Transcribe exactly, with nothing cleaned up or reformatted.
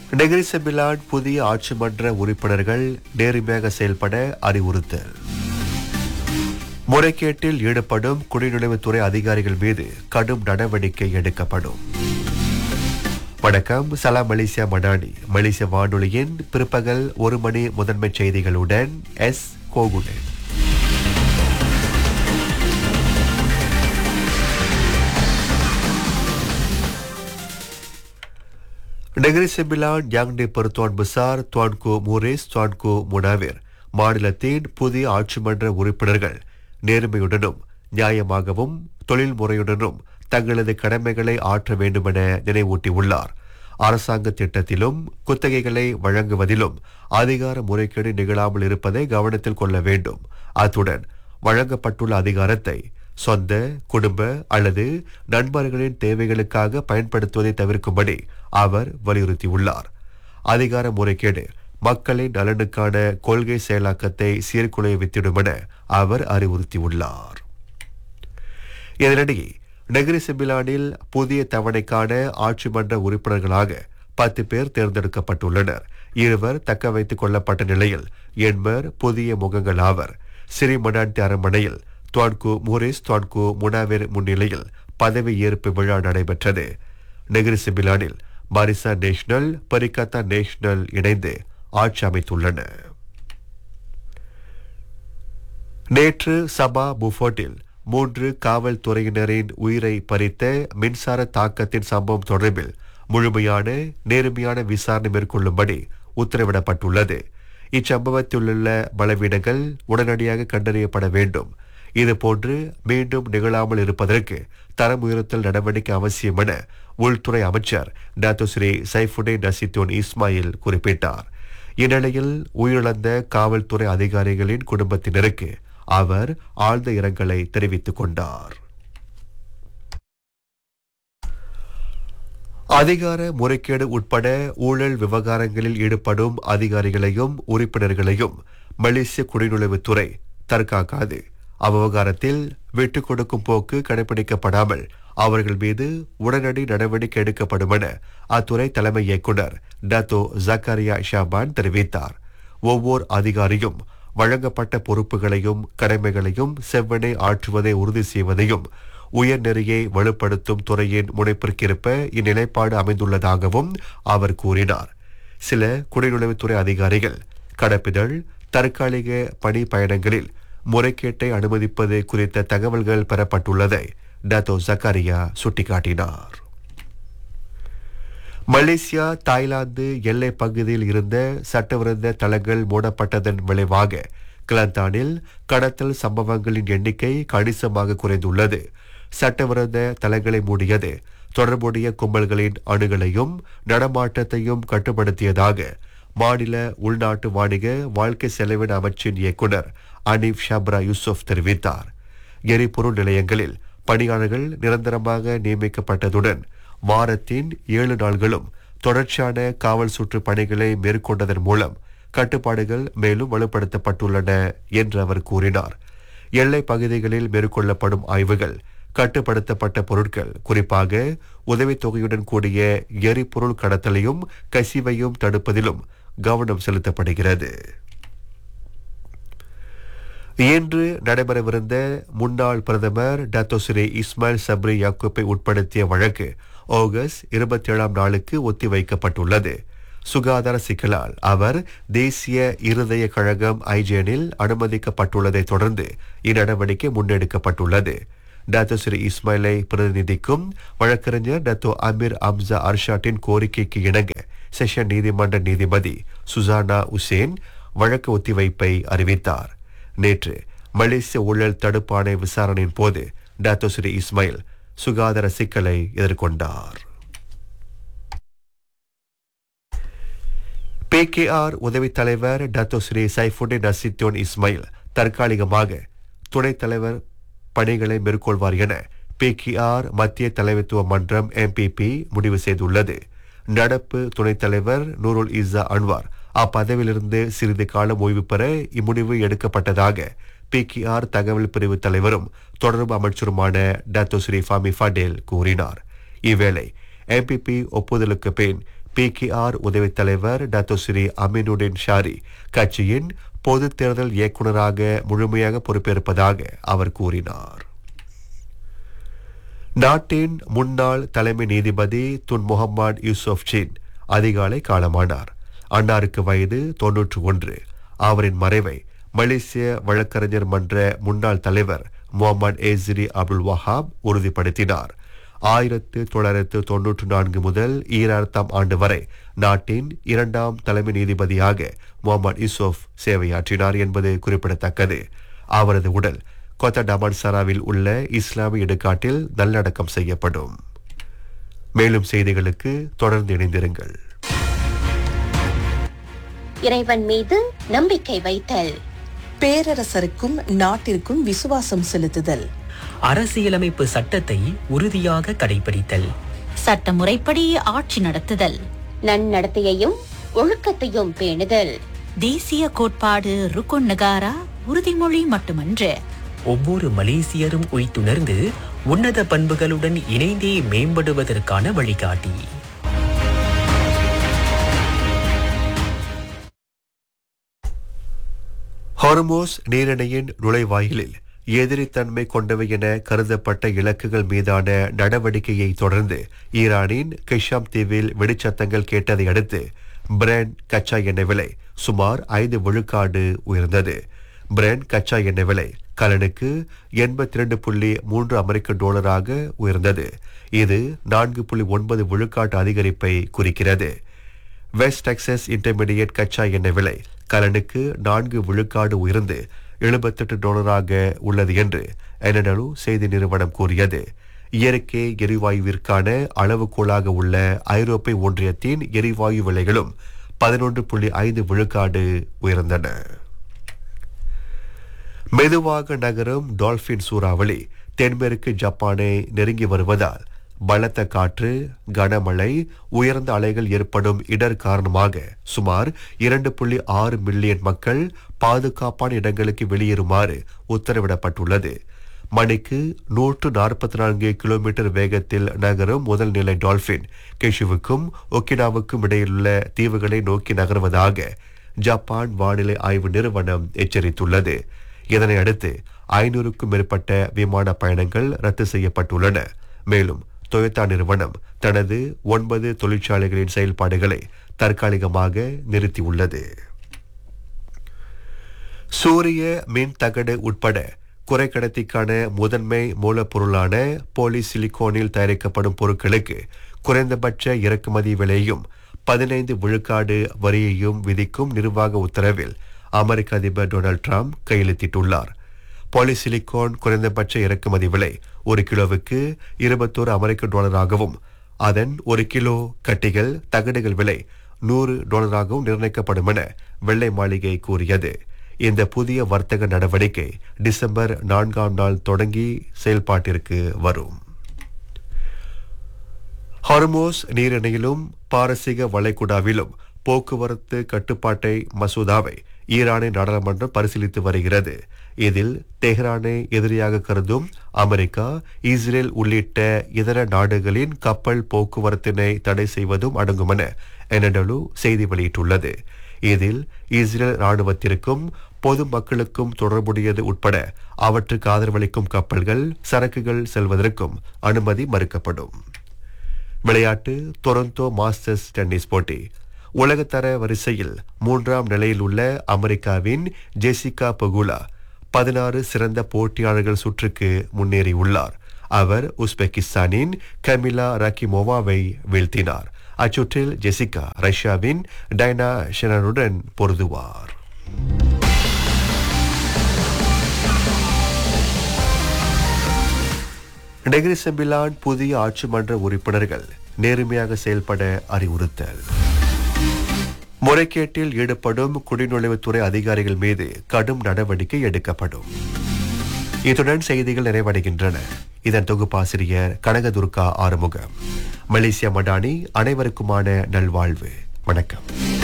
Negeri Sembilan புதிய ஆட்சி மன்ற உறுப்பினர்கள் நேர்மையாக செயல்பட அறிவுறுத்தல். முறைகேட்டில் ஈடுபடும் குடிநுழைவுத்துறை அதிகாரிகள் மீது கடும் நடவடிக்கை எடுக்கப்படும். வணக்கம், சலாம் மலேசியா மடானி. மலேசிய வானொலியின் பிற்பகல் ஒரு மணி முதன்மை செய்திகளுடன் எஸ் கோகுடன். நெகிரி செம்பிலான் யாங்டே பெருத்துவான் பசார் துவான்கு மூரேஸ் துவான்கு முனாவிர் மாநிலத்தின் புதிய ஆட்சி மன்ற உறுப்பினர்கள் நேர்மையுடனும் நியாயமாகவும் தொழில் முறையுடனும் தங்களது கடமைகளை ஆற்ற வேண்டுமென நினைவூட்டியுள்ளார். அரசாங்க திட்டத்திலும் குத்தகைகளை வழங்குவதிலும் அதிகார முறைகேடு நிகழாமல் இருப்பதை கவனத்தில் கொள்ள வேண்டும். அத்துடன் வழங்கப்பட்டுள்ள அதிகாரத்தை சொந்த குடும்ப அல்லது நண்பர்களின் தேவைகளுக்காக பயன்படுத்துவதை தவிர்க்கும்படி அவர் வலியுறுத்தியுள்ளார். அதிகார முறைகேடு மக்களின் நலனுக்கான கொள்கை செயலாக்கத்தை சீர்குலைய வித்திடும் என அவர் அறிவுறுத்தியுள்ளார். இதனிடையே நெகிரி செம்பிலானில் புதிய தவணைக்கான ஆட்சி மன்ற உறுப்பினர்களாக பத்து பேர் தேர்ந்தெடுக்கப்பட்டுள்ளனர். இருவர் தக்க வைத்துக் கொள்ளப்பட்ட நிலையில் எண்பர் புதிய முகங்கள் ஆவர். சிறிமடான்டி அரண்மனையில் துவான்கு மூரேஸ் துவான்கு முனாவிர் முன்னிலையில் பதவி ஏற்பு விழா நடைபெற்றது. நெகிரி செம்பிலானில் பாரிசா நேஷனல் பரிகத்தா நேஷனல் இணைந்து ஆட்சி அமைத்துள்ளன. நேற்று சபா புஃபோர்ட்டில் மூன்று காவல்துறையினரின் உயிரை பறித்த மின்சார தாக்கத்தின் சம்பவம் தொடர்பில் முழுமையான நேர்மையான விசாரணை மேற்கொள்ளும்படி உத்தரவிடப்பட்டுள்ளது. இச்சம்பவத்திலுள்ள பலவீனங்கள் உடனடியாக கண்டறியப்பட வேண்டும். இதுபோன்று மீண்டும் நிகழாமல் இருப்பதற்கு தரம் உயர்த்தல் நடவடிக்கை அவசியம் என உள்துறை அமைச்சர் டாக்டர் ஸ்ரீ சைஃபுடின் நசித்தோன் இஸ்மாயில் குறிப்பிட்டார். இந்நிலையில் உயிரிழந்த காவல்துறை அதிகாரிகளின் குடும்பத்தினருக்கு அவர் ஆழ்ந்த இரங்கலை தெரிவித்துக் கொண்டார். அதிகார முறைகேடு உட்பட ஊழல் விவகாரங்களில் ஈடுபடும் அதிகாரிகளையும் உறுப்பினர்களையும் மலேசிய குடிநுழைவுத்துறை தற்காக்காது. அவ்விவகாரத்தில் விட்டுக் கொடுக்கும் போக்கு கடைபிடிக்கப்படாமல் அவர்கள் மீது உடனடி நடவடிக்கை எடுக்கப்படும் என அத்துறை தலைமை இயக்குநர் டாக்டோ ஜக்காரியா ஷாபான் தெரிவித்தார். ஒவ்வொரு அதிகாரியும் வழங்கப்பட்ட பொறுப்புகளையும் கடமைகளையும் செவ்வனே ஆற்றுவதை உறுதி செய்வதையும் உயர்நெறியை வலுப்படுத்தும் துறையின் முனைப்பிற்கிருப்ப இந்நிலைப்பாடு அமைந்துள்ளதாகவும் அவர் கூறினார். சில குடிநுழைவுத்துறை அதிகாரிகள் கடப்பிதழ் தற்காலிக பணி பயணங்களில் முறைகேட்டை அனுமதிப்பது குறித்த தகவல்கள் பெறப்பட்டுள்ளதை டாக்டோ ஜக்காரியா சுட்டிக்காட்டினார். மலேசியா தாய்லாந்து எல்லை பகுதியில் இருந்த சட்டவிரோத தளங்கள் மூடப்பட்டதன் விளைவாக கிளந்தானில் கடத்தல் சம்பவங்களின் எண்ணிக்கை கணிசமாக குறைந்துள்ளது. சட்டவிரோத தளங்களை மூடியது தொடர்புடைய கும்பல்களின் அணுகலையும் நடமாட்டத்தையும் கட்டுப்படுத்தியதாக மாநில உள்நாட்டு வாணிக வாழ்க்கை செலவின அமைச்சின் இயக்குநர் அனீப் ஷப்ரா யூசுப் தெரிவித்தார். எரிபொருள் நிலையங்களில் பணியாளர்கள் நிரந்தரமாக நியமிக்கப்பட்டதுடன் வாரத்தின் ஏழு நாள்களும் தொடர்ச்சியான காவல் சுற்று பணிகளை மேற்கொண்டதன் மூலம் கட்டுப்பாடுகள் மேலும் வலுப்படுத்தப்பட்டுள்ளன என்று அவர் கூறினார். எல்லை பகுதிகளில் மேற்கொள்ளப்படும் ஆய்வுகள் கட்டுப்படுத்தப்பட்ட பொருட்கள், குறிப்பாக உதவித்தொகையுடன் கூடிய எரிபொருள் கடத்தலையும் கசிவையும் தடுப்பதிலும் கவனம் செலுத்தப்படுகிறது. இன்று நடைபெறவிருந்த முன்னாள் பிரதமர் டாக்டர் ஸ்ரீ இஸ்மாயில் சப்ரி யாக்கூப்பை உட்படுத்திய வழக்கு ஆகஸ்ட் இருபத்தி ஏழாம் நாளுக்கு ஒத்திவைக்கப்பட்டுள்ளது. சுகாதார சிக்கலால் அவர் தேசிய இருதய கழகம் ஐஜேனில் அனுமதிக்கப்பட்டுள்ளதை தொடர்ந்து இந்நடவடிக்கை முன்னெடுக்கப்பட்டுள்ளது. டாக்டர் ஸ்ரீ இஸ்மாயிலை பிரதிநிதிக்கும் வழக்கறிஞர் டாக்டர் அமீர் அம்சா அர்ஷாட்டின் கோரிக்கைக்கு இணங்க செஷன் நீதிமன்ற நீதிபதி சுசானா உசேன் வழக்கு ஒத்திவைப்பை அறிவித்தார். நேற்று மலேசிய ஊழல் தடுப்பு ஆணைய விசாரணையின் போது டாக்டர் ஸ்ரீ இஸ்மாயில் சுகாதார சிக்கலை எதிர்கொண்டார். பி கே ஆர் உதவித் தலைவர் டாக்டர் ஸ்ரீ சைஃபுடின் நசித்தோன் இஸ்மாயில் தற்காலிகமாக துணைத் தலைவர் பணிகளை மேற்கொள்வார் என பி கே ஆர் மத்திய தலைமைத்துவ மன்றம் எம் பி பி முடிவு செய்துள்ளது. நடப்பு துணைத் தலைவர் நூருல் இசா அன்வார் அப்பதவியிலிருந்து சிறிது காலம் ஓய்வு பெற இம்முடிவு எடுக்கப்பட்டதாக பி கே ஆர் தகவல் பிரிவு தலைவரும் தொடர்பு அமைச்சருமான டாக்டர் ஸ்ரீ ஃபாமி ஃபடேல் கூறினார். இவ்வேளை எம் பி பி ஒப்புதலுக்கு பின் பிகேஆர் உதவித் தலைவர் டத்தோஸ்ரீ அமீனுடின் ஷாரி கட்சியின் பொது தேர்தல் இயக்குநராக முழுமையாக பொறுப்பேற்பதாக அவர் கூறினார். நாட்டின் முன்னாள் தலைமை நீதிபதி துன் முகமது யூசுப் சீன் அதிகாலை காலமானார். அன்னாருக்கு வயது தொன்னூற்று ஒன்று. அவரின் மறைவை மலேசிய வழக்கறிஞர் மன்ற முன்னாள் தலைவர் முகமது ஏசிரி அப்துல் வஹாப் உறுதிப்படுத்தினார். ஆயிரத்து தொள்ளாயிரத்து தொன்னூற்று நான்கு முதல் ஈராயிரத்தாம் ஆண்டு வரை நாட்டின் இரண்டாம் தலைமை நீதிபதியாக முகமது யூசுப் சேவையாற்றினார் என்பது குறிப்பிடத்தக்கது. அவரது உடல் கொத்த டமான்சராவில் உள்ள இஸ்லாமிய இடுகாட்டில் நல்லடக்கம் செய்யப்படும். மேலும் செய்திகளுக்கு தொடர்ந்து இணைந்திருங்கள். இறைவன் மீது நம்பிக்கை வைத்தல், பேரரசருக்கும் நாட்டிற்கும் விசுவாசம் செலுத்துதல், அரசியலமைப்பு சட்டத்தை உறுதியாக கடைபிடித்தல், சட்ட முறைப்படி ஆட்சி நடத்துதல், நன்னடத்தையையும் ஒழுக்கத்தையும் பேணுதல், தேசிய கோட்பாடு ருக்குன் நகாரா உறுதிமொழி மட்டுமன்று, ஒவ்வொரு மலேசியரும் உய்த்துணர்ந்து உன்னத பண்புகளுடன் இணைந்தே மேம்படுவதற்கான வழிகாட்டி. ஹார்மோஸ் நீரிணையின் நுழைவாயிலில் எதிரித்தன்மை கொண்டவை என கருதப்பட்ட இலக்குகள் மீதான நடவடிக்கையை தொடர்ந்து ஈரானின் கிஷாம் தீவில் வெடிச்சத்தங்கள் கேட்டதை அடுத்து பிரெண்ட் கச்சா எண்ணெய் விலை சுமார் ஐந்து விழுக்காடு உயர்ந்தது. பிரெண்ட் கச்சா எண்ணெய் விலை கலனுக்கு எண்பத்தி இரண்டு புள்ளி மூன்று அமெரிக்க டாலராக உயர்ந்தது. இது நான்கு புள்ளி ஒன்பது விழுக்காட்டு அதிகரிப்பை குறிக்கிறது. வெஸ்ட் டெக்சஸ் இன்டர்மீடியேட் கச்சா எண்ணெய் விலை கலனுக்கு நான்கு விழுக்காடு உயர்ந்து எழுபத்தெட்டு டாலராக உள்ளது என்று எனடலு செய்தி நிறுவனம் கூறியது. இயற்கை எரிவாயுவிற்கான அளவுகோலாக உள்ள ஐரோப்பிய ஒன்றியத்தின் எரிவாயு விலைகளும் பதினொன்று புள்ளி ஐந்து விழுக்காடு உயர்ந்தன. மெதுவாக நகரும் டால்பின் சூறாவளி தென்மேற்கு ஜப்பானை நெருங்கி வருவதால் பலத்த காற்று, கனமழை, உயர்ந்த அலைகள் ஏற்படும் இடர் காரணமாக சுமார் இரண்டு புள்ளி ஆறு மில்லியன் மக்கள் பாதுகாப்பான இடங்களுக்கு வெளியேறுமாறு உத்தரவிடப்பட்டுள்ளது. மணிக்கு நூற்று நாற்பத்தி நான்கு கிலோமீட்டர் வேகத்தில் நகரும் முதல் நிலை டால்பின் கெஷுவுக்கும் ஒக்கினாவுக்கும் இடையிலுள்ள தீவுகளை நோக்கி நகர்வதாக ஜப்பான் வானிலை ஆய்வு நிறுவனம் எச்சரித்துள்ளது. இதனை அடுத்து ஐநூறுக்கும் மேற்பட்ட விமான பயணங்கள் ரத்து செய்யப்பட்டுள்ளன. மேலும் டொயோட்டா நிறுவனம் தனது ஒன்பது தொழிற்சாலைகளின் செயல்பாடுகளை தற்காலிகமாக நிறுத்தியுள்ளது. சூரிய மின் தகடு உட்பட குறைக்கடத்திக்கான முதன்மை மூலப்பொருளான போலிசிலிகோனில் தயாரிக்கப்படும் பொருட்களுக்கு குறைந்தபட்ச இறக்குமதி விலையும் பதினைந்து விழுக்காடு வரியையும் விதிக்கும் நிர்வாக உத்தரவில் அமெரிக்க அதிபர் டொனால்ட் ட்ரம்ப் கையெழுத்திட்டுள்ளார். பாலிசிலிகான் குறைந்தபட்ச இறக்குமதி விலை ஒரு கிலோவுக்கு இருபத்தோரு அமெரிக்க டாலராகவும் அதன் ஒரு கிலோ கட்டிகள் தகடுகள் விலை நூறு டாலராகவும் நிர்ணயிக்கப்படும் என வெள்ளை மாளிகை கூறியது. இந்த புதிய வர்த்தக நடவடிக்கை டிசம்பர் நான்காம் நாள் தொடங்கி செயல்பாட்டிற்கு வரும். ஹார்மோஸ் நீரிணையிலும் பாரசீக வளைகுடாவிலும் போக்குவரத்து கட்டுப்பாட்டை மசோதாவை ஈரானின் நாடாளுமன்றம் பரிசீலித்து வருகிறது. இதில் தெஹ்ரானை எதிரியாக கருதும் அமெரிக்கா, இஸ்ரேல் உள்ளிட்ட இதர நாடுகளின் கப்பல் போக்குவரத்தினை தடை செய்வதும் அடங்கும் என எனடலு செய்தி வெளியிட்டுள்ளது. இதில் இஸ்ரேல் ராணுவத்திற்கும் பொது மக்களுக்கும் தொடர்புடையது உட்பட அவற்றுக்கு ஆதரவளிக்கும் கப்பல்கள், சரக்குகள் செல்வதற்கும் அனுமதி மறுக்கப்படும். விளையாட்டு டொரண்டோ மாஸ்டர்ஸ் டென்னிஸ் போட்டி உலகத்தர வரிசையில் மூன்றாம் நிலையில் உள்ள அமெரிக்காவின் ஜெசிகா பெகுலா பதினாறு சிறந்த போட்டியாளர்கள் சுற்றுக்கு முன்னேறியுள்ளார். அவர் உஸ்பெகிஸ்தானின் கமிலா ராக்கிமோவாவை வீழ்த்தினார். அச்சுற்றில் ஜெசிகா ரஷ்யாவின் டைனா ஷெனனுடன் பொருதுவார். நெகிரி செம்பிலான் புதிய ஆட்சி மன்ற உறுப்பினர்கள் நேர்மையாக செயல்பட அறிவுறுத்தல். முறைகேட்டில் ஈடுபடும் குடிநுழைவுத்துறை அதிகாரிகள் மீது கடும் நடவடிக்கை எடுக்கப்படும். இத்துடன் செய்திகள் நிறைவடைகின்றன. இதன் தொகுப்பாசிரியர் கனகதுர்கா ஆறுமுகம். மலேசியா மடானி, அனைவருக்குமான நல்வாழ்வு. வணக்கம்.